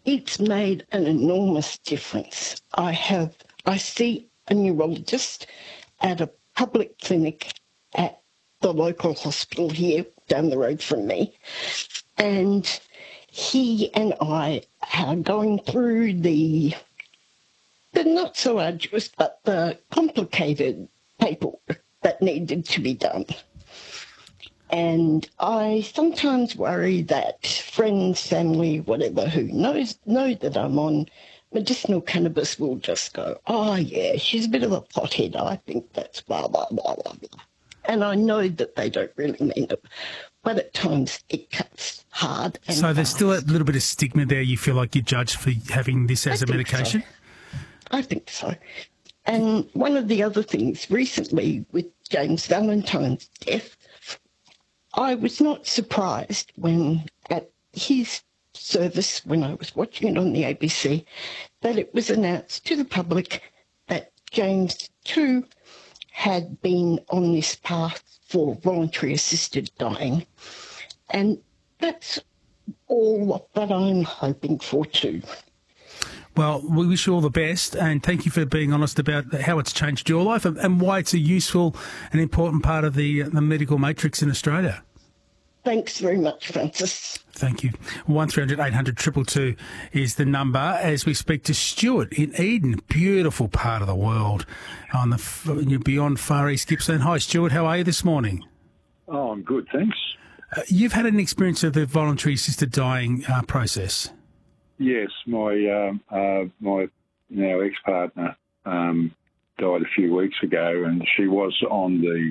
it's made an enormous difference. I see a neurologist at a public clinic at the local hospital here down the road from me, and he and I are going through the not so arduous but the complicated paperwork that needed to be done. And I sometimes worry that friends, family, whatever, who know that I'm on medicinal cannabis will just go, oh, yeah, she's a bit of a pothead. I think that's blah, blah, blah, blah, blah. And I know that they don't really mean it, but at times it cuts hard. And so there's fast. still a little bit of stigma there. You feel like you're judged for having this as a medication? So. I think so. And one of the other things recently with James Valentine's death, I was not surprised when at his service, when I was watching it on the ABC, that it was announced to the public that James too had been on this path for voluntary assisted dying. And that's all that I'm hoping for too. Well, we wish you all the best, and thank you for being honest about how it's changed your life and why it's a useful and important part of the medical matrix in Australia. Thanks very much, Francis. Thank you. 1300 800 222 is the number as we speak to Stuart in Eden, beautiful part of the world on the beyond Far East Gippsland. Hi, Stuart. How are you this morning? Oh, I'm good, thanks. You've had an experience of the voluntary assisted dying process. Yes, my now ex-partner died a few weeks ago, and she was on the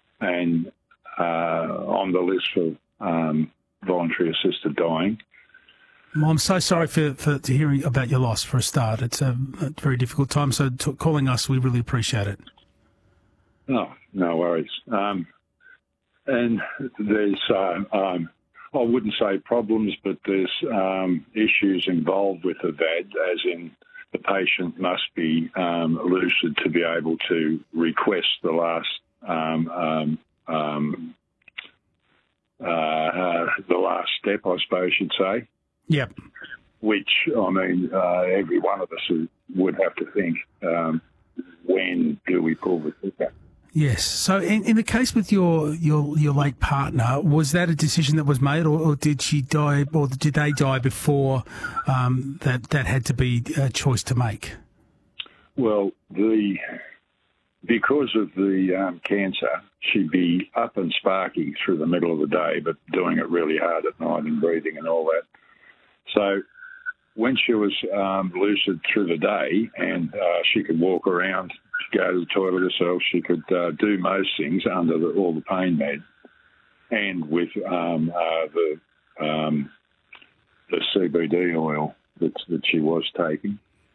list for voluntary assisted dying. Well, I'm so sorry to hearing about your loss for a start. It's a very difficult time, so calling us, we really appreciate it. Oh, no worries. And there's I wouldn't say problems, but there's issues involved with the VAD, as in the patient must be lucid to be able to request the last step, I suppose you'd say. Yep. Which, I mean, every one of us would have to think, when do we pull the trigger? Yes. So in the case with your late partner, was that a decision that was made, or did she die, or did they die before that had to be a choice to make? Well, because of the cancer, she'd be up and sparking through the middle of the day, but doing it really hard at night and breathing and all that. So when she was lucid through the day and she could walk around, go to the toilet herself, she could do most things under all the pain med, and with the CBD oil that she was taking.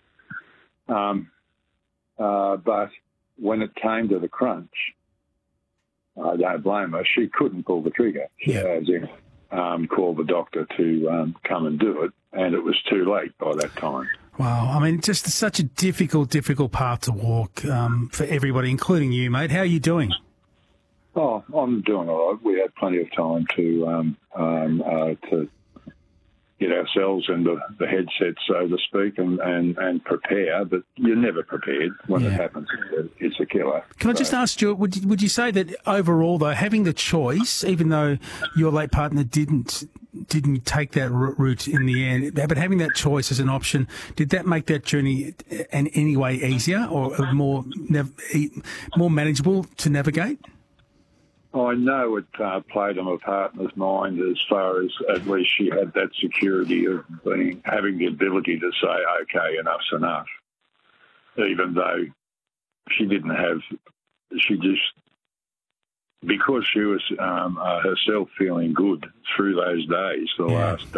But when it came to the crunch, I don't blame her. She couldn't pull the trigger. She had to call the doctor to come and do it, and it was too late by that time. Wow. I mean, just such a difficult path to walk for everybody, including you, mate. How are you doing? Oh, I'm doing all right. We had plenty of time to get ourselves into the headset, so to speak, and prepare. But you're never prepared when it happens. It's a killer. Can I just ask, Stuart, would you say that overall, though, having the choice, even though your late partner didn't take that route in the end, but having that choice as an option, did that make that journey in any way easier or more manageable to navigate? I know it played on my partner's mind as far as at least she had that security of having the ability to say, okay, enough's enough. Even though she didn't have, because she was herself feeling good through those days, the last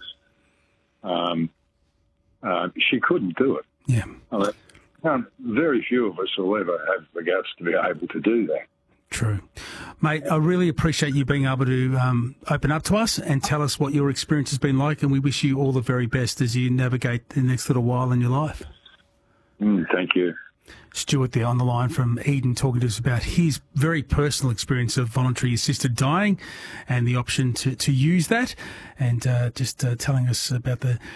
days, she couldn't do it. Yeah. I mean, very few of us will ever have the guts to be able to do that. True. Mate, I really appreciate you being able to open up to us and tell us what your experience has been like, and we wish you all the very best as you navigate the next little while in your life. Thank you. Stuart there on the line from Eden talking to us about his very personal experience of voluntary assisted dying and the option to use that, and just telling us about the